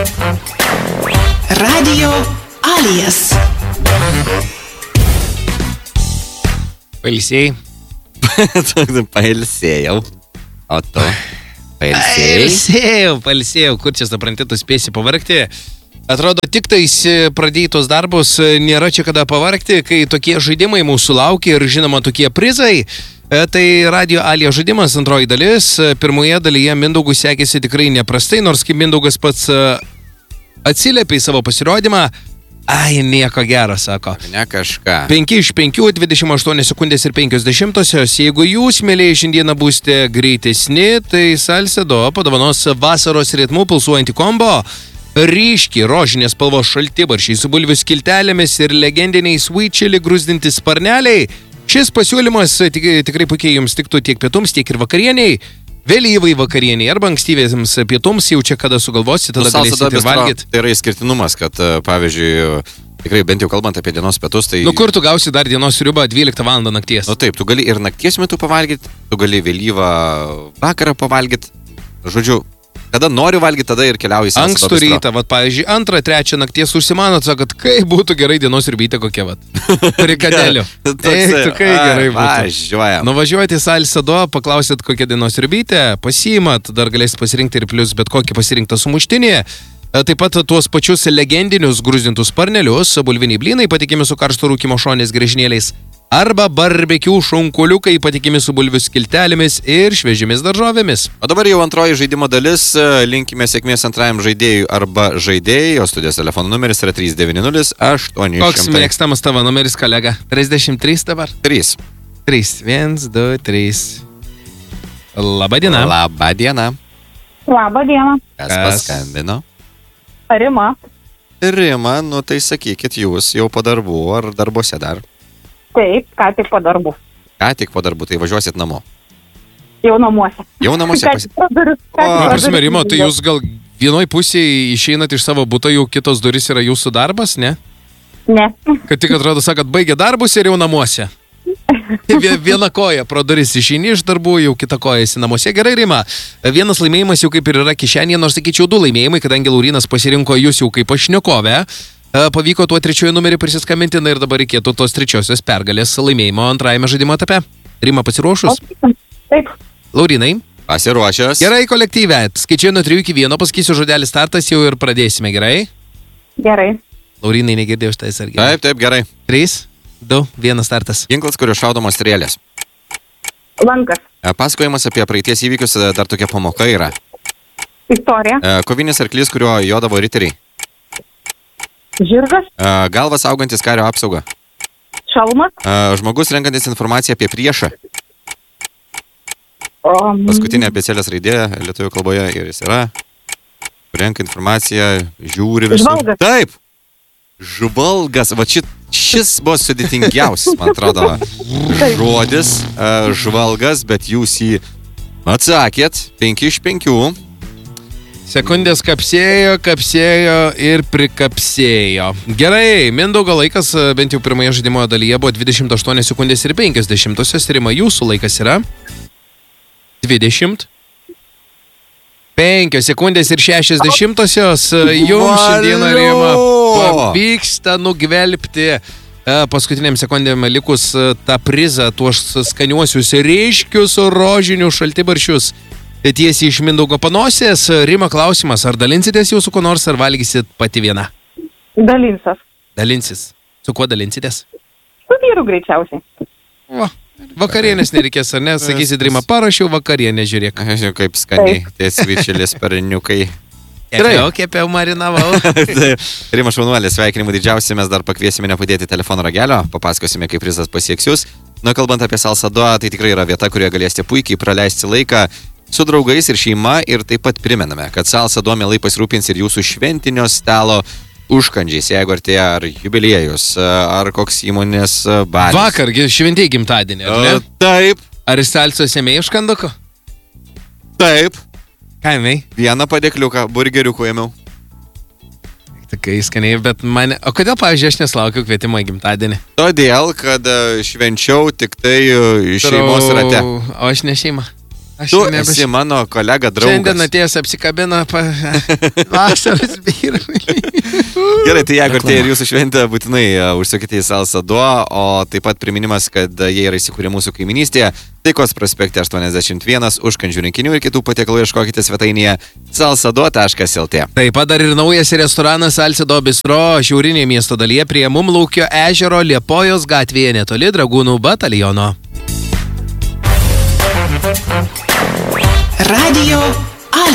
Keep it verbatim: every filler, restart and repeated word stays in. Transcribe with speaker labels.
Speaker 1: Radio Alijas.
Speaker 2: Pailsėjai?
Speaker 3: Pailsėjau. O tu? Pailsėjai?
Speaker 2: Pailsėjau, pailsėjau. Kur čia supranti, tu spėsi pavargti? Atrodo, tik tais pradėtos darbus, nėra čia kada pavargti, kai tokie žaidimai mūsų laukia ir žinoma tokie prizai. Tai Radio Alija žaidimas, antroji dalis. Pirmoje dalyje Mindaugui sekėsi tikrai neprastai, nors kaip Mindaugas pats atsiliepė į savo pasirodymą, ai, nieko gero, sako.
Speaker 3: Ne kažką.
Speaker 2: penki iš penkių, dvidešimt aštuonios sekundės ir penkios dešimtosios. Jeigu jūs, mėlyje, šiandieną būsite greitesni, tai Salcedo padovanos vasaros ritmų pulsuojantį kombo. Ryški rožinės spalvos šaltibaršiai su bulvių skiltelėmis ir legendiniai sweet chili grūzdinti sparneliai. Šis pasiūlymas tik, tikrai puikiai jums tiktų tiek pietums, tiek ir vakarieniai. Vėlyvai vakarieniai arba ankstyvėsiams pietums, jau čia kada sugalvosite, tada galėsite ir valgyti.
Speaker 3: Tai yra išskirtinumas, kad, pavyzdžiui, tikrai bent jau kalbant apie dienos pietus, tai...
Speaker 2: Nu kur tu gausi dar dienos sriubą dvyliktą valandą nakties?
Speaker 3: Nu taip, tu gali ir nakties metu pavalgyti, tu gali vėlyvą vakarą pavalgyti. Žodžiu, kada nori valgyti, tada ir keliauji į Salcedo
Speaker 2: Ankstų rytą, vat, pavyzdžiui, antrą, trečią nakties užsimanot, sakot, kaip būtų gerai dienos sriubytė kokia, vat. Prikadėliu. Eik, tu kaip gerai būtų.
Speaker 3: Važiuojam.
Speaker 2: Nuvažiuojate į Salcedo, paklausit, kokia dienos sriubytė, pasiimat, dar galėsit pasirinkti ir plius bet kokį pasirinktą sumuštinį. Taip pat tuos pačius legendinius grūzdintus sparnelius, bulviniai blynai patikimi su karšto rūkymo šonės griežinėliais. Arba barbekių šunkuliukai patikimi su bulvių skiltelėmis ir šviežiomis daržovėmis.
Speaker 3: O dabar jau antroji žaidimo dalis. Linkime sėkmės antrajam žaidėjui arba žaidėjai. O studijos telefono numeris yra trys devyni nulis aštuoni šimtai.
Speaker 2: Koks mėgstamas tavo numeris, kolega? trisdešimt trys dabar?
Speaker 3: trys.
Speaker 2: trys. vienas, du, trys. Labą dieną.
Speaker 3: Labą dieną.
Speaker 4: Labą dieną.
Speaker 3: Kas
Speaker 2: Kas?
Speaker 3: paskambino?
Speaker 4: Rima.
Speaker 3: Rima, nu tai sakykit jūs jau po darbų ar darbuose dar?
Speaker 4: Taip, ką tik po darbų.
Speaker 3: Ką tik po darbų, tai važiuosit namo.
Speaker 4: Jau namuose.
Speaker 3: Jau namuose
Speaker 4: Ką
Speaker 3: pasi...
Speaker 4: tik po durų- ką tik
Speaker 3: O,
Speaker 4: po
Speaker 2: Prasme,
Speaker 4: durų-
Speaker 2: Rimo, tai jūs gal vienoj pusėje išeinat iš savo buto, jau kitos durys yra jūsų darbas, ne?
Speaker 4: Ne.
Speaker 2: Kad tik atrodo, sakat, baigė darbus ir jau namuose. Vie- Viena koja pro duris išeini iš darbų, jau kita koja esi namuose. Gerai, Rima. Vienas laimėjimas jau kaip ir yra kišenėje, nors sakyčiau du laimėjimai, kadangi Laurinas pasirinko jūs jau kaip pašnekovę. Pavyko tuo trečiuoju numeriu prisiskambinti, na ir dabar reikėtų tos trečiosios pergalės laimėjimo antrajame žaidimo etape. Rima pasiruošus?
Speaker 4: Taip.
Speaker 2: Laurinai.
Speaker 3: Pasiruošęs.
Speaker 2: Gerai, kolektyve. Skaičiuoju nuo trijų iki vieno, pasakysiu žodelį startas jau ir pradėsime, gerai?
Speaker 4: Gerai.
Speaker 2: Laurinai negirdėjau štai sargiai.
Speaker 3: Taip, taip, gerai.
Speaker 2: trys, du, vienas startas.
Speaker 3: Ginklas, kurio šaudomos strėlės.
Speaker 4: Lankas.
Speaker 3: Pasakojimas apie praeities įvykius, dar tokia pamoka yra.
Speaker 4: Istorija.
Speaker 3: Kovinis arklys, kurio jodavo riteriai.
Speaker 4: Žirgas.
Speaker 3: Galvas augantis kario apsaugą.
Speaker 4: Šalmas.
Speaker 3: Žmogus renkantis informaciją apie priešą.
Speaker 4: Um,
Speaker 3: Paskutinė abėcėlės raidė lietuvių kalboje ir jis yra. Renka informaciją, žiūri visur.
Speaker 4: Žvalgas.
Speaker 3: Taip. Žvalgas. Va šit, šis buvo sudėtingiausias, man atrodo, žodis. Žvalgas, bet jūs jį atsakėt. Penki iš penkių.
Speaker 2: Sekundės kapsėjo, kapsėjo ir prikapsėjo. Gerai, Mindaugo laikas bent jau pirmoje žaidimo dalyje buvo dvidešimt aštuonios sekundės ir penkios dešimtosios. Rima, jūsų laikas yra dvidešimt penkios sekundės ir šešios dešimtosios. Jums šiandieną, Rima, pavyksta nugvelbti paskutiniam sekundėm likus tą prizą, tuos skaniuosius ryškius rožinius šaltibarščius. Tiesiai iš Mindaugo panosės. Rima, klausimas, ar dalinsitės jau su kuo nors, ar valgysit pati viena?
Speaker 4: Dalinsias.
Speaker 2: Dalinsis. Su kuo dalinsitės?
Speaker 4: Su vyru greičiausiai.
Speaker 2: O, vakarienės nereikės, ar ne? Sakysit, Rima, parašiau vakarienę, žiūrėk.
Speaker 3: Žiūrėk, kaip skaniai. Tie svičelės perniukai.
Speaker 2: Kepiau, kepiau, marinavau.
Speaker 3: Rima šaunuolė, sveikinimų didžiausi, mes dar pakviesime nepadėti telefono ragelio, papasakosime, kaip prizas pasieks jūs. Nu, kalbant apie Salcedo, tai tikrai yra vieta, kurioje galėsite puikiai praleisti laiką su draugais ir šeima, ir taip pat primename, kad Salcedo mielai pasirūpins ir jūsų šventinio stalo užkandžiais, jeigu artėja ar jubiliejus, ar koks įmonės balis.
Speaker 2: Vakar šventėjai gimtadienį, ar ne?
Speaker 3: Taip.
Speaker 2: Ar iš Salco sėmėjai užkanduko?
Speaker 3: Taip.
Speaker 2: Ką ėmei?
Speaker 3: Vieną padėkliuką, burgeriukų ėmiau.
Speaker 2: Tokai skaniai, bet mane... O kodėl, pavyzdžiui, aš neslaukiu kvietimo į gimtadienį?
Speaker 3: Todėl, kad švenčiau tik tai šeimos rate.
Speaker 2: O aš ne šeima. Aš
Speaker 3: Tu
Speaker 2: jau nebeš-
Speaker 3: esi mano kolega
Speaker 2: Šiandien
Speaker 3: draugas.
Speaker 2: atėjęs apsikabina pa... vasaros vyrai.
Speaker 3: Gerai, tai jeigu tai ir jūsų šventė, būtinai uh, užsukite į Salsa du, o taip pat priminimas, kad uh, jie yra įsikūrę mūsų kaiminystėje. Taikos prospekte aštuoniasdešimt vienas, užkandžių rinkinių ir kitų patiekalų ieškokite svetainėje salsadu taškas lt.
Speaker 2: Taip pat dar ir naujas restoranas Salcedo Bistro šiaurinėje miesto dalyje prie Mumlaukio ežero Liepojos gatvėje netoli Dragūnų bataliono.
Speaker 1: Radio